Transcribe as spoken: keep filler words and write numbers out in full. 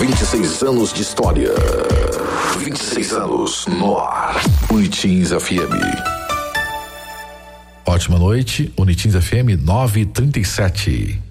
vinte e seis anos de história. vinte e seis anos no ar. Unitins F M. Ótima noite, Unitins F M nove e trinta e sete.